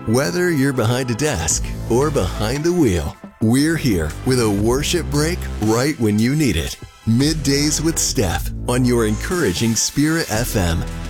Whether you're behind a desk or behind the wheel, we're here with a worship break right when you need it. Middays with Steph on your encouraging Spirit FM.